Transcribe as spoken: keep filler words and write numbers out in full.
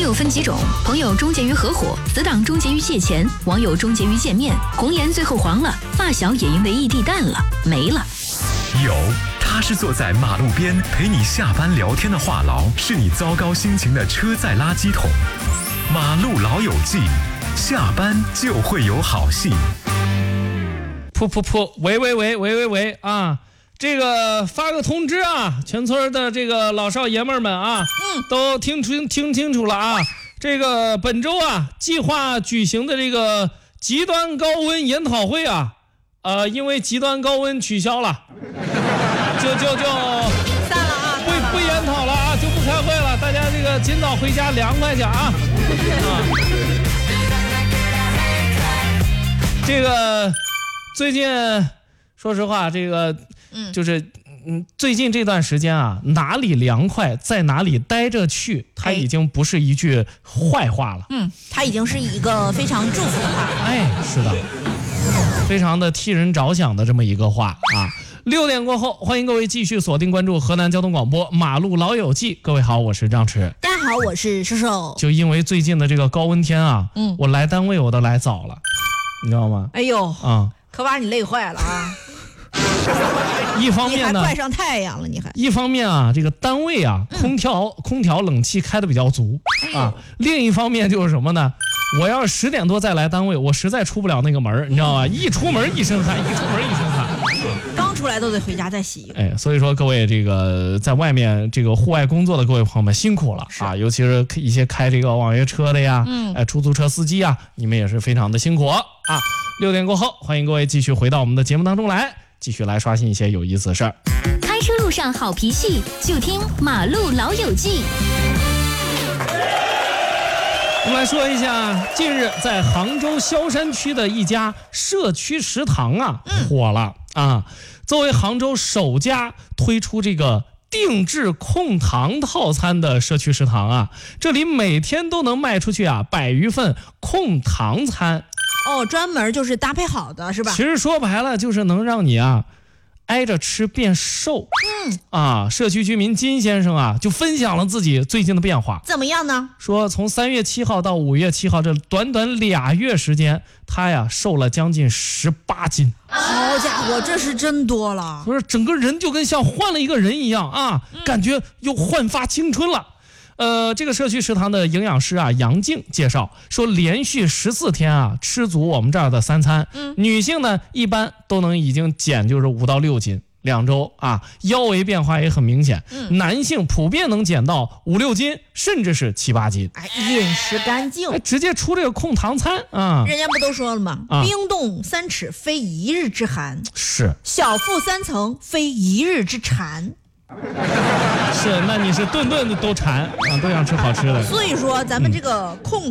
友分几种，朋友终结于合伙，死党终结于借钱，网友终结于见面，红颜最后黄了，发小也因为异地淡了，没了。 有，他是坐在马路边陪你下班聊天的话痨，是你糟糕心情的车载垃圾桶。马路老友记，下班就会有好戏。 噗噗噗，喂喂喂喂喂喂啊！这个发个通知啊，全村的这个老少爷们儿们啊，嗯，都听清听清楚了啊！这个本周啊，计划举行的这个极端高温研讨会啊，呃，因为极端高温取消了，就就就散了啊， 不不研讨了啊，就不开会了，大家这个尽早回家凉快去啊！啊，这个最近说实话，这个。嗯，就是嗯，最近这段时间啊，哪里凉快在哪里待着去，它已经不是一句坏话了。 嗯，它已经是一个非常祝福的话。 哎，是的，非常的替人着想的这么一个话啊。六点过后，欢迎各位继续锁定关注河南交通广播马路老友记。各位好，我是张弛。 大家好，我是瘦瘦。 就因为最近的这个高温天啊，嗯，我来单位我都来早了，你知道吗？ 哎呦， 啊、嗯， 可把你累坏了啊！ 一方面呢， 你还快上太阳了，你还。 一方面啊，这个单位啊，空调、嗯、空调冷气开的比较足啊。另一方面就是什么呢？我要是十点多再来单位，我实在出不了那个门，你知道吗？一出门一身汗，一出门一身汗。 刚出来都得回家再洗。 哎，所以说各位这个在外面这个户外工作的各位朋友们辛苦了啊，尤其是一些开这个网约车的呀，嗯，哎，出租车司机啊，你们也是非常的辛苦啊。六点过后，欢迎各位继续回到我们的节目当中来。继续来刷新一些有意思的事儿。 开车路上好脾气，就听马路老友记。 我们来说一下，近日在杭州萧山区的一家社区食堂啊，火了啊！作为杭州首家推出这个定制控糖套餐的社区食堂啊，这里每天都能卖出去啊百余份控糖餐。 哦，专门就是搭配好的是吧？ 其实说白了就是能让你啊挨着吃变瘦。嗯啊，社区居民金先生啊就分享了自己最近的变化。 怎么样呢？ 说从三月七号到五月七号这短短俩月时间，他呀瘦了将近十八斤。 好家伙，这是真多了！ 不是，整个人就跟像换了一个人一样啊，嗯、感觉又焕发青春了。呃，这个社区食堂的营养师啊，杨静介绍说，连续十四天啊，吃足我们这儿的三餐，嗯，女性呢一般都能已经减就是五到六斤，两周啊，腰围变化也很明显，嗯，男性普遍能减到五六斤，甚至是七八斤。 哎，饮食干净， 哎，直接出这个控糖餐啊！ 人家不都说了吗？啊、冰冻三尺，非一日之寒； 是小腹三层，非一日之馋。 是，那你是顿顿都馋啊，都想吃好吃的。 所以说，咱们这个控